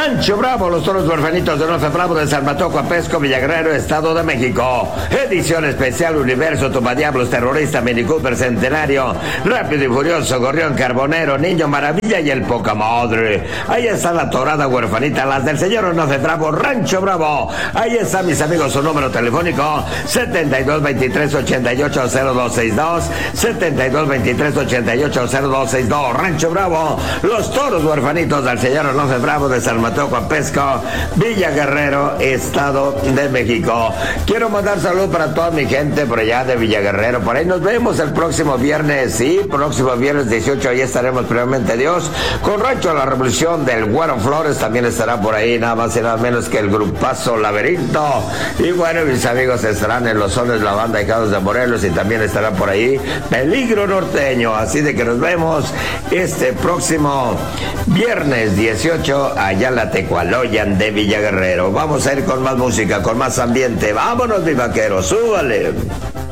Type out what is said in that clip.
Rancho Bravo, los toros huerfanitos de Norte Bravo de San Mateo, Coapesco, Villaguerrero, Estado de México. Edición especial Universo, Tumadiablos, Terrorista, Mini Cooper, Centenario, Rápido y Furioso, Gorrión Carbonero, Niño Maravilla y el Poca Madre. Ahí está la torada huerfanita, las del señor Norte Bravo, Rancho Bravo. Ahí está, mis amigos, su número telefónico, 7223-880262, 7223-880262, Rancho Bravo, los toros huerfanitos del señor Norte Bravo de San Mateo, Coapesco, Villa Guerrero, Estado de México. Quiero mandar salud para toda mi gente por allá de Villa Guerrero. Por ahí nos vemos el próximo viernes, sí, próximo viernes 18, ahí estaremos primeramente Dios, con Rancho La Revolución del Güero Flores, también estará por ahí, nada más y nada menos que el grupazo Laberinto. Y bueno, mis amigos estarán en Los Sones, la banda Hijados de Morelos, y también estará por ahí Peligro Norteño. Así de que nos vemos este próximo viernes 18 allá en la Tecualoyan de Villa Guerrero. Vamos a ir con más música, con más ambiente. Vámonos, mi vaquero, súbale.